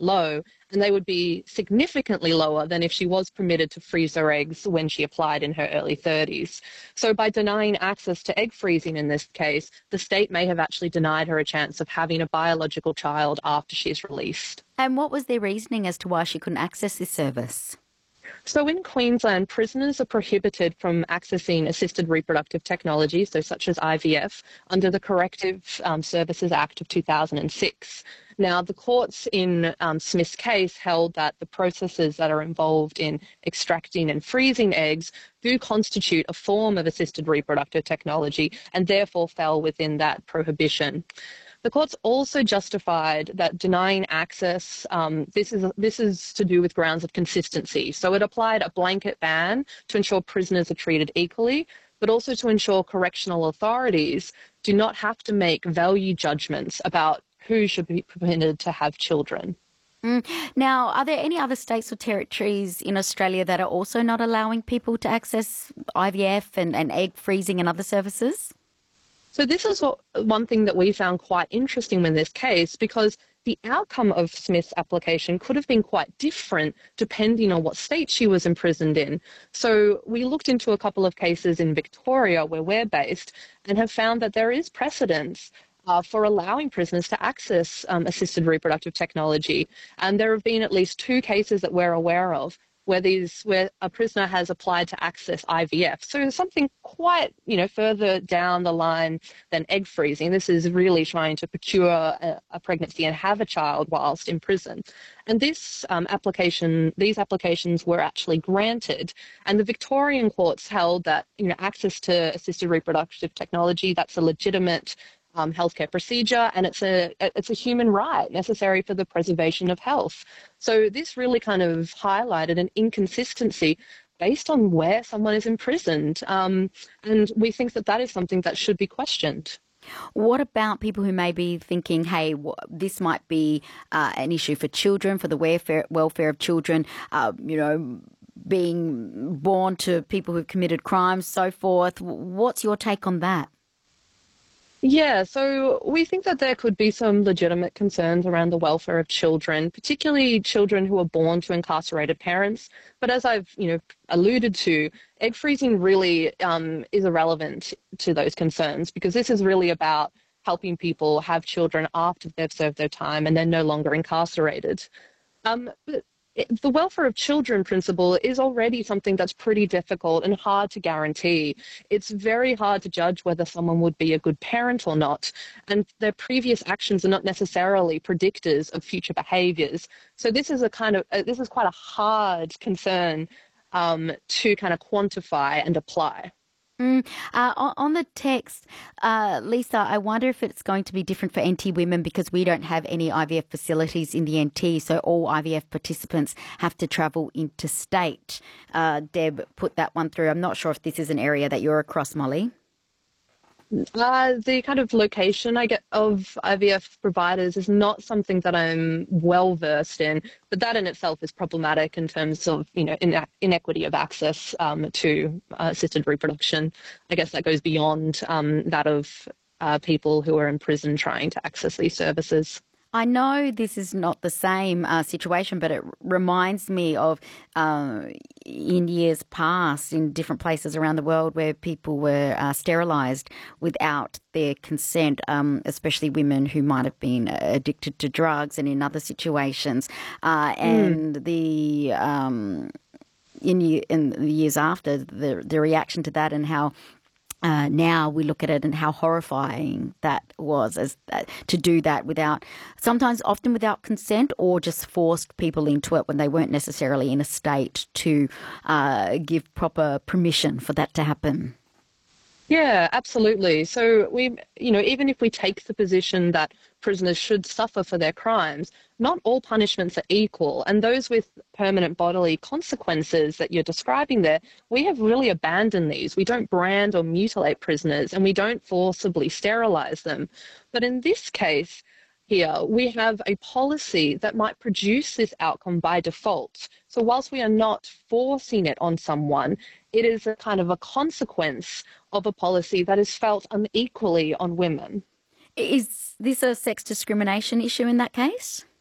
low, and they would be significantly lower than if she was permitted to freeze her eggs when she applied in her early 30s. So by denying access to egg freezing in this case, the state may have actually denied her a chance of having a biological child after she's released. And what was their reasoning as to why she couldn't access this service? So in Queensland, prisoners are prohibited from accessing assisted reproductive technology, so such as IVF, under the Corrective Services Act of 2006. Now, the courts in Smith's case held that the processes that are involved in extracting and freezing eggs do constitute a form of assisted reproductive technology and therefore fell within that prohibition. The courts also justified that denying access, this is to do with grounds of consistency. So it applied a blanket ban to ensure prisoners are treated equally, but also to ensure correctional authorities do not have to make value judgments about who should be permitted to have children. Now, are there any other states or territories in Australia that are also not allowing people to access IVF and egg freezing and other services? So this is one thing that we found quite interesting in this case, because the outcome of Smith's application could have been quite different depending on what state she was imprisoned in. So we looked into a couple of cases in Victoria where we're based and have found that there is precedence for allowing prisoners to access assisted reproductive technology. And there have been at least 2 cases that we're aware of where a prisoner has applied to access IVF. So something quite, further down the line than egg freezing. This is really trying to procure a pregnancy and have a child whilst in prison. And these applications were actually granted. And the Victorian courts held that, access to assisted reproductive technology, that's a legitimate healthcare procedure, and it's a human right necessary for the preservation of health. So this really kind of highlighted an inconsistency based on where someone is imprisoned, and we think that is something that should be questioned. What about people who may be thinking, hey, this might be an issue for children, for the welfare of children, being born to people who've committed crimes, so forth. What's your take on that? Yeah, so we think that there could be some legitimate concerns around the welfare of children, particularly children who are born to incarcerated parents. But as I've, alluded to, egg freezing really is irrelevant to those concerns, because this is really about helping people have children after they've served their time and they're no longer incarcerated. But the welfare of children principle is already something that's pretty difficult and hard to guarantee. It's very hard to judge whether someone would be a good parent or not, and their previous actions are not necessarily predictors of future behaviours. So this is quite a hard concern to kind of quantify and apply. On the text, Lisa, I wonder if it's going to be different for NT women because we don't have any IVF facilities in the NT, so all IVF participants have to travel interstate. Deb put that one through. I'm not sure if this is an area that you're across, Molly. The kind of location I get of IVF providers is not something that I'm well versed in, but that in itself is problematic in terms of, inequity of access to assisted reproduction. I guess that goes beyond that of people who are in prison trying to access these services. I know this is not the same situation, but it reminds me of in years past in different places around the world where people were sterilised without their consent, especially women who might have been addicted to drugs and in other situations. And in the years after, the reaction to that and how now we look at it and how horrifying that was to do that often without consent, or just forced people into it when they weren't necessarily in a state to give proper permission for that to happen. Yeah, absolutely. So even if we take the position that prisoners should suffer for their crimes, not all punishments are equal. And those with permanent bodily consequences that you're describing there, we have really abandoned these. We don't brand or mutilate prisoners, and we don't forcibly sterilize them. But in this case here, we have a policy that might produce this outcome by default. So whilst we are not forcing it on someone, it is a kind of a consequence of a policy that is felt unequally on women. Is this a sex discrimination issue in that case?